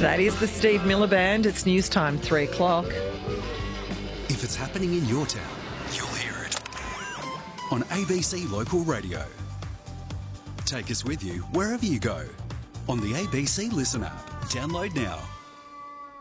That is the Steve Miller Band. It's news time, 3 o'clock. If it's happening in your town, you'll hear it on ABC Local Radio. Take us with you wherever you go on the ABC Listen app. Download now.